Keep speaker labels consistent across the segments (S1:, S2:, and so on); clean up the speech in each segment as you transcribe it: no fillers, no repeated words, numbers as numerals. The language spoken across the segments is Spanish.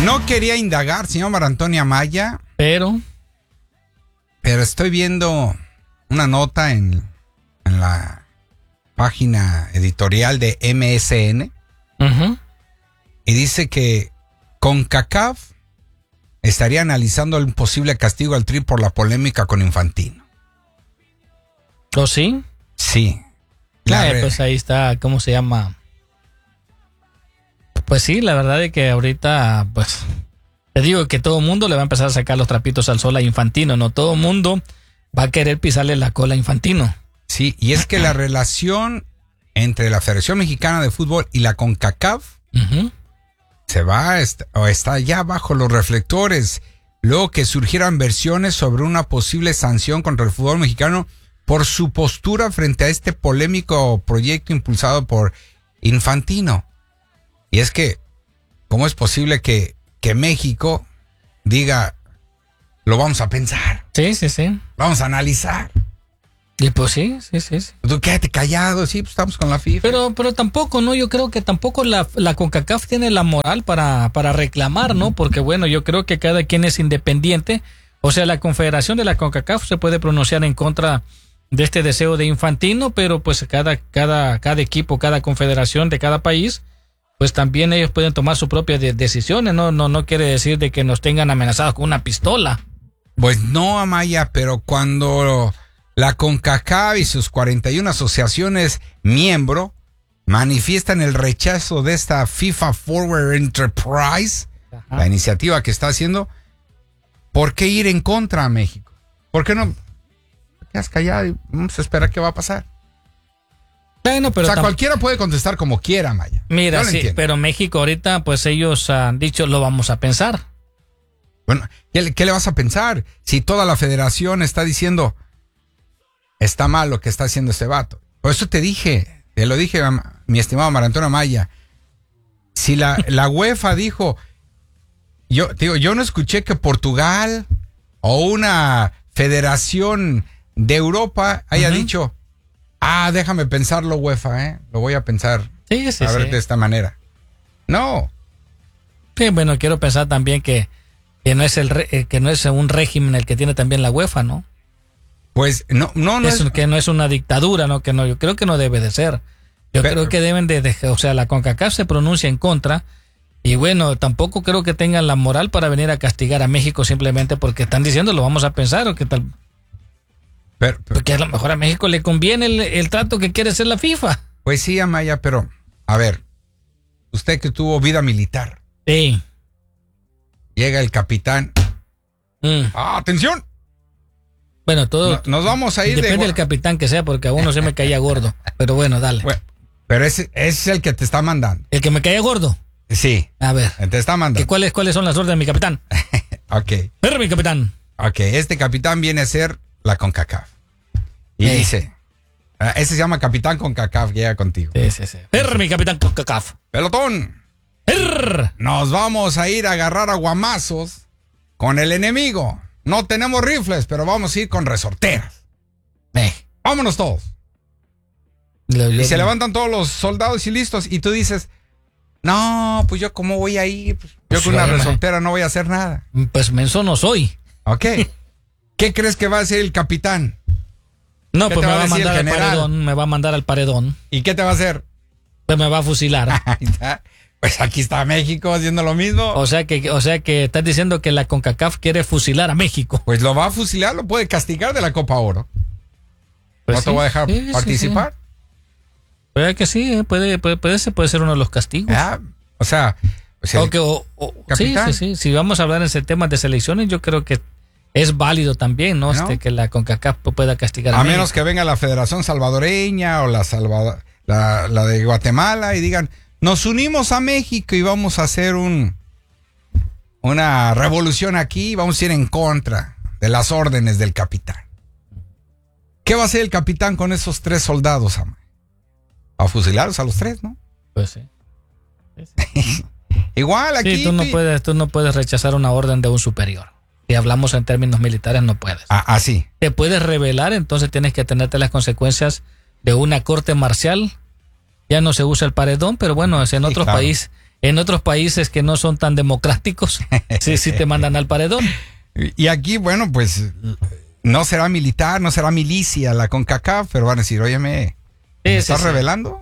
S1: No quería indagar, señor Marantonio Amaya, pero estoy viendo una nota en la página editorial de MSN y dice que CONCACAF estaría analizando un posible castigo al Tri por la polémica con Infantino.
S2: ¿Oh, sí?
S1: Sí.
S2: Pues ahí está, ¿cómo se llama? Pues sí, la verdad es que ahorita, pues, te digo que todo el mundo le va a empezar a sacar los trapitos al sol a Infantino, ¿no? Todo el mundo va a querer pisarle la cola a Infantino.
S1: Sí, y es que la relación entre la Federación Mexicana de Fútbol y la CONCACAF está ya bajo los reflectores. Luego que surgieran versiones sobre una posible sanción contra el fútbol mexicano por su postura frente a este polémico proyecto impulsado por Infantino. Y es que, ¿cómo es posible que México diga, lo vamos a pensar?
S2: Sí.
S1: Vamos a analizar.
S2: Y pues sí.
S1: Tú quédate callado, sí, pues estamos con la FIFA.
S2: Pero tampoco, ¿no? Yo creo que tampoco la CONCACAF tiene la moral para reclamar, ¿no? Porque bueno, yo creo que cada quien es independiente. O sea, la confederación de la CONCACAF se puede pronunciar en contra de este deseo de Infantino, pero pues cada equipo, cada confederación de cada país, pues también ellos pueden tomar sus propias decisiones, no quiere decir de que nos tengan amenazados con una pistola.
S1: Pues no, Amaya, pero cuando la CONCACAF y sus 41 asociaciones miembro manifiestan el rechazo de esta FIFA Forward Enterprise, la iniciativa que está haciendo, ¿por qué ir en contra a México? ¿Por qué no te quedas callado y vamos a esperar qué va a pasar?
S2: Bueno, pero
S1: cualquiera puede contestar como quiera, Maya.
S2: Mira, sí, pero México ahorita, pues ellos han dicho, lo vamos a pensar.
S1: Bueno, ¿qué le vas a pensar? Si toda la federación está diciendo, está mal lo que está haciendo este vato. Por eso te lo dije, mi estimado Marantonio Amaya. Si la UEFA dijo, yo no escuché que Portugal o una federación de Europa haya dicho, déjame pensarlo, UEFA, lo voy a pensar.
S2: Sí.
S1: A ver, de esta manera. No.
S2: Sí, bueno, quiero pensar también que no es un régimen el que tiene también la UEFA, ¿no?
S1: Pues no
S2: que no es una dictadura, ¿no? Yo creo que no debe de ser. Creo que deben o sea, la CONCACAF se pronuncia en contra y bueno, tampoco creo que tengan la moral para venir a castigar a México simplemente porque están diciendo lo vamos a pensar o qué tal. Porque a lo mejor a México le conviene el trato que quiere hacer la FIFA.
S1: Pues sí, Amaya, pero a ver, usted que tuvo vida militar.
S2: Sí.
S1: Llega el capitán. ¡Atención!
S2: Bueno, todo.
S1: Nos vamos a ir.
S2: Depende del capitán que sea, porque a uno se me caía gordo. Pero bueno, dale. Bueno,
S1: pero ese es el que te está mandando.
S2: ¿El que me caía gordo?
S1: Sí.
S2: A ver.
S1: Te está mandando.
S2: ¿Cuáles son las órdenes de mi capitán?
S1: Ok.
S2: Pero mi capitán.
S1: Ok, este capitán viene a ser la CONCACAF. Y dice, ese se llama capitán CONCACAF, llega contigo.
S2: Sí. Pero mi capitán CONCACAF.
S1: Pelotón. Nos vamos a ir a agarrar a guamazos con el enemigo. No tenemos rifles, pero vamos a ir con resorteras. Vámonos todos. Y se levantan todos los soldados y listos. Y tú dices, no, pues yo cómo voy a ir. Yo con una resortera no voy a hacer nada.
S2: Pues menso no soy.
S1: Ok. ¿Qué crees que va a hacer el capitán?
S2: No, pues me va a mandar al paredón. Me va a mandar al paredón.
S1: ¿Y qué te va a hacer?
S2: Pues me va a fusilar.
S1: Pues aquí está México haciendo lo mismo.
S2: O sea que estás diciendo que la CONCACAF quiere fusilar a México.
S1: Pues lo va a fusilar, lo puede castigar de la Copa Oro.
S2: Pues
S1: ¿No te voy a dejar participar?
S2: Sí. Puede que sí, puede ser uno de los castigos.
S1: O sea
S2: capitán. Sí. Si vamos a hablar en ese tema de selecciones, yo creo que es válido también, ¿no? Que la CONCACAF pueda castigar a México.
S1: A menos que venga la Federación Salvadoreña o la de Guatemala y digan, nos unimos a México y vamos a hacer una revolución aquí, vamos a ir en contra de las órdenes del capitán. ¿Qué va a hacer el capitán con esos 3 soldados, Amaya? A fusilarlos a los 3, ¿no?
S2: Pues sí.
S1: Igual aquí.
S2: Sí, tú no puedes rechazar una orden de un superior. Si hablamos en términos militares, no puedes.
S1: Así.
S2: Te puedes rebelar, entonces tienes que tenerte las consecuencias de una corte marcial. Ya no se usa el paredón, pero bueno, en otros países En otros países que no son tan democráticos, sí te mandan al paredón.
S1: Y aquí, bueno, pues no será militar, no será milicia la CONCACAF, pero van a decir, óyeme, ¿me estás revelando?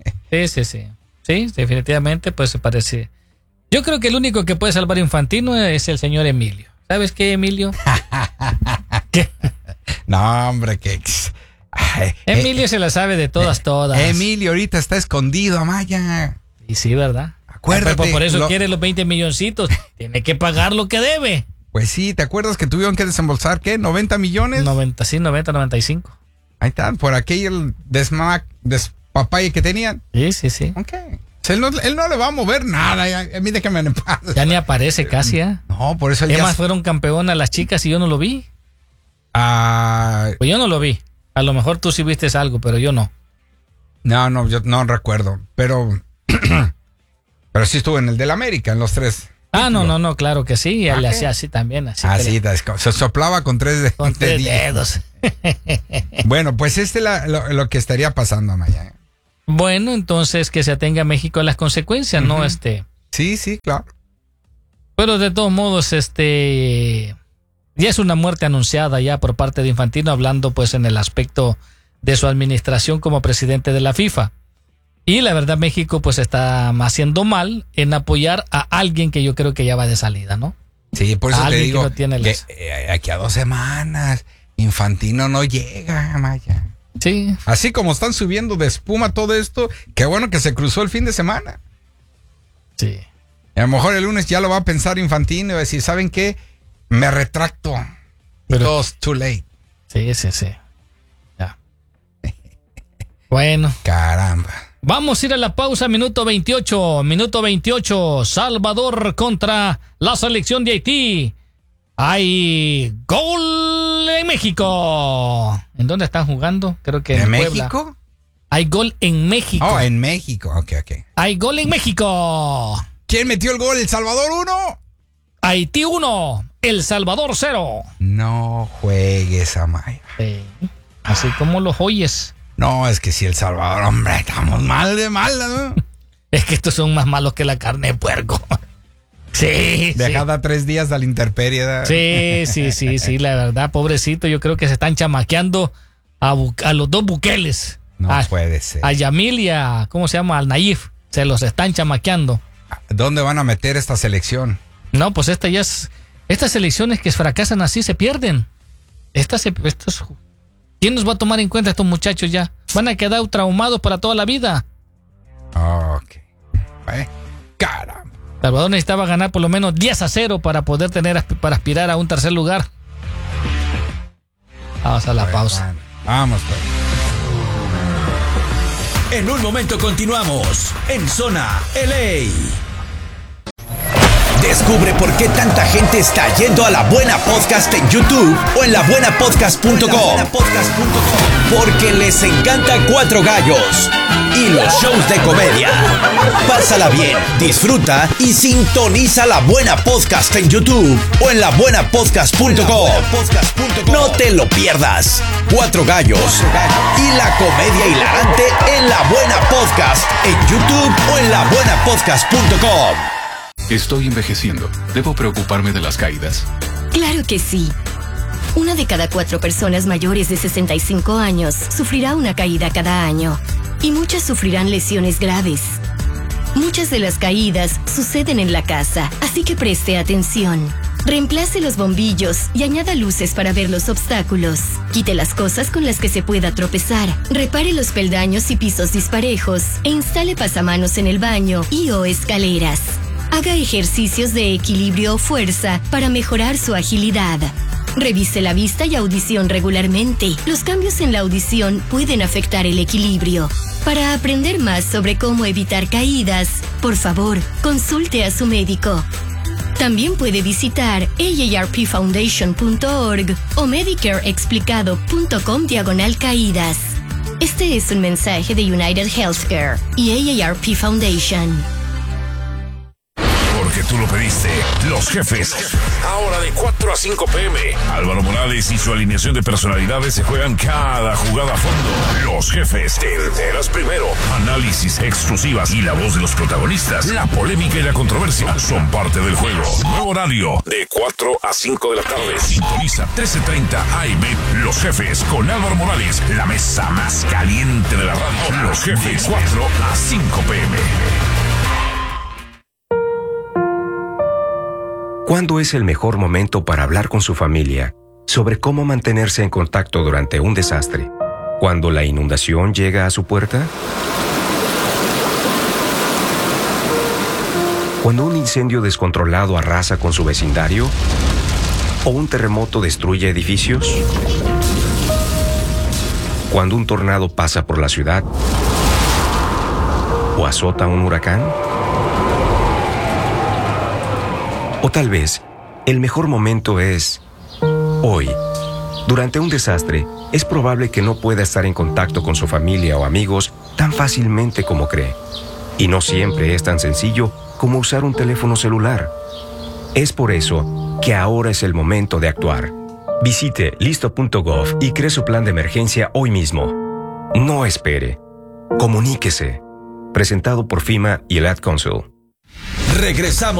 S2: Sí, definitivamente, pues se parece. Yo creo que el único que puede salvar a Infantino es el señor Emilio. ¿Sabes qué, Emilio? ¿Qué?
S1: No, hombre, que...
S2: Emilio se la sabe de todas.
S1: Emilio ahorita está escondido, Amaya.
S2: Y sí, ¿verdad?
S1: Acuérdate.
S2: Por eso quiere los 20 milloncitos. Tiene que pagar lo que debe.
S1: Pues sí, ¿te acuerdas que tuvieron que desembolsar, qué? ¿90 millones?
S2: 90, 95.
S1: Ahí está, por aquel despapalle que tenían.
S2: Sí.
S1: Ok. Él no le va a mover nada. A mí déjame en paz.
S2: Ya ni aparece casi, ¿eh?
S1: No, por eso él
S2: Además fueron campeonas las chicas y yo no lo vi. Pues yo no lo vi. A lo mejor tú sí viste algo, pero yo no.
S1: No, yo no recuerdo. Pero sí estuvo en el del América, en los 3.
S2: No, claro que sí. Él le hacía así también.
S1: Se soplaba con 3
S2: dedos.
S1: Bueno, pues lo que estaría pasando, Amaya.
S2: Bueno, entonces que se atenga México a las consecuencias, ¿no?
S1: Sí, claro.
S2: Pero de todos modos, ya es una muerte anunciada ya por parte de Infantino, hablando pues en el aspecto de su administración como presidente de la FIFA. Y la verdad, México pues está haciendo mal en apoyar a alguien que yo creo que ya va de salida, ¿no?
S1: Sí, por eso te digo
S2: no tiene
S1: que aquí a 2 semanas Infantino no llega, Amaya.
S2: Sí.
S1: Así como están subiendo de espuma todo esto, qué bueno que se cruzó el fin de semana.
S2: Sí.
S1: Y a lo mejor el lunes ya lo va a pensar Infantino y va a decir, ¿saben qué? Me retracto.
S2: Pero
S1: it's too late.
S2: Sí. Ya. Bueno.
S1: Caramba.
S2: Vamos a ir a la pausa, minuto 28. Salvador contra la selección de Haití. Hay gol en México. ¿En dónde están jugando? Creo que en Puebla.
S1: México?
S2: Hay gol en México.
S1: Oh, en México. Ok.
S2: Hay gol en México.
S1: ¿Quién metió el gol? ¿El Salvador 1?
S2: Haití 1. El Salvador 0.
S1: No juegues, Amaya.
S2: Sí. Así como los oyes.
S1: No, es que si El Salvador, hombre, estamos mal de mal, ¿no?
S2: Es que estos son más malos que la carne de puerco. Sí.
S1: Dejada 3 días a la intemperie.
S2: Sí, la verdad, pobrecito, yo creo que se están chamaqueando a los 2 Bukeles.
S1: No puede ser.
S2: A Yamil y a, ¿cómo se llama? Al Naif. Se los están chamaqueando.
S1: ¿Dónde van a meter esta selección?
S2: No, pues estas selecciones que fracasan así se pierden. ¿Quién nos va a tomar en cuenta estos muchachos ya? Van a quedar traumados para toda la vida.
S1: Ok. Caramba.
S2: Salvador necesitaba ganar por lo menos 10-0 para poder para aspirar a un tercer lugar. Vamos a la pausa.
S1: Bueno. Vamos, pues.
S3: En un momento continuamos en Zona LA. Descubre por qué tanta gente está yendo a La Buena Podcast en YouTube o en labuenapodcast.com. Porque les encanta Cuatro Gallos y los shows de comedia. Pásala bien, disfruta y sintoniza La Buena Podcast en YouTube o en labuenapodcast.com. No te lo pierdas. Cuatro Gallos y la comedia hilarante en La Buena Podcast en YouTube o en labuenapodcast.com.
S4: Estoy envejeciendo. ¿Debo preocuparme de las caídas?
S5: Claro que sí. 1 de cada 4 personas mayores de 65 años sufrirá una caída cada año. Y muchas sufrirán lesiones graves. Muchas de las caídas suceden en la casa, así que preste atención. Reemplace los bombillos y añada luces para ver los obstáculos. Quite las cosas con las que se pueda tropezar. Repare los peldaños y pisos disparejos e instale pasamanos en el baño y/o escaleras. Haga ejercicios de equilibrio o fuerza para mejorar su agilidad. Revise la vista y audición regularmente. Los cambios en la audición pueden afectar el equilibrio. Para aprender más sobre cómo evitar caídas, por favor, consulte a su médico. También puede visitar aarpfoundation.org o medicareexplicado.com/caídas. Este es un mensaje de United Healthcare y AARP Foundation.
S4: Por
S6: porque tú lo pediste. Los Jefes. Ahora de 4 a 5 p.m. Álvaro Morales y su alineación de personalidades se juegan cada jugada a fondo. Los Jefes. Te enteras primero. Análisis, exclusivas y la voz de los protagonistas. La polémica y la controversia son parte del juego. Nuevo horario de 4 a 5 de la tarde. Sintoniza 13:30 AM. Los Jefes con Álvaro Morales. La mesa más caliente de la radio. Los Jefes. 4 a 5 p.m.
S7: ¿Cuándo es el mejor momento para hablar con su familia sobre cómo mantenerse en contacto durante un desastre? ¿Cuando la inundación llega a su puerta? ¿Cuando un incendio descontrolado arrasa con su vecindario? ¿O un terremoto destruye edificios? ¿Cuando un tornado pasa por la ciudad? ¿O azota un huracán? O tal vez, el mejor momento es hoy. Durante un desastre, es probable que no pueda estar en contacto con su familia o amigos tan fácilmente como cree. Y no siempre es tan sencillo como usar un teléfono celular. Es por eso que ahora es el momento de actuar. Visite listo.gov y cree su plan de emergencia hoy mismo. No espere. Comuníquese. Presentado por FEMA y el Ad Council.
S3: Regresamos.